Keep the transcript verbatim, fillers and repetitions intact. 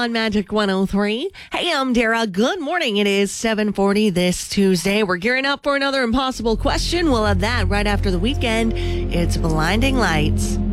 on Magic one oh three. Hey, I'm Dara. Good morning. It is seven forty this Tuesday. We're gearing up for another impossible question. We'll have that right after the weekend. It's Blinding Lights.